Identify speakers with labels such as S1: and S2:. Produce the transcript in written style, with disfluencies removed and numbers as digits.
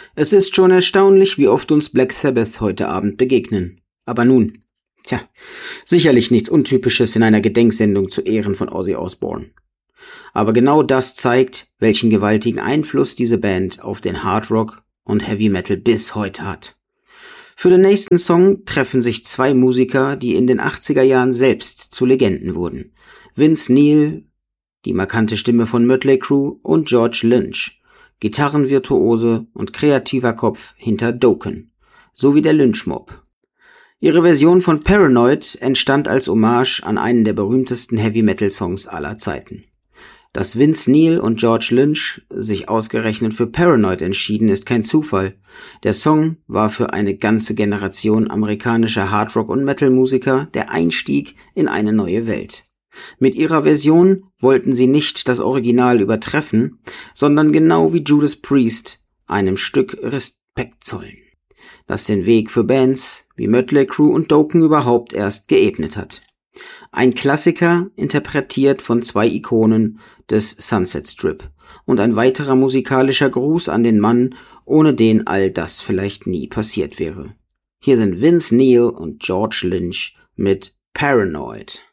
S1: Es ist schon erstaunlich, wie oft uns Black Sabbath heute Abend begegnen. Aber nun, sicherlich nichts Untypisches in einer Gedenksendung zu Ehren von Ozzy Osbourne. Aber genau das zeigt, welchen gewaltigen Einfluss diese Band auf den Hard Rock und Heavy Metal bis heute hat. Für den nächsten Song treffen sich zwei Musiker, die in den 80er Jahren selbst zu Legenden wurden. Vince Neil, die markante Stimme von Mötley Crüe, und George Lynch, Gitarrenvirtuose und kreativer Kopf hinter Dokken, sowie der Lynch Mob. Ihre Version von Paranoid entstand als Hommage an einen der berühmtesten Heavy-Metal-Songs aller Zeiten. Dass Vince Neil und George Lynch sich ausgerechnet für Paranoid entschieden, ist kein Zufall. Der Song war für eine ganze Generation amerikanischer Hardrock- und Metal-Musiker der Einstieg in eine neue Welt. Mit ihrer Version wollten sie nicht das Original übertreffen, sondern genau wie Judas Priest einem Stück Respekt zollen, das den Weg für Bands wie Mötley Crüe und Dokken überhaupt erst geebnet hat. Ein Klassiker, interpretiert von zwei Ikonen des Sunset Strip, und ein weiterer musikalischer Gruß an den Mann, ohne den all das vielleicht nie passiert wäre. Hier sind Vince Neil und George Lynch mit Paranoid.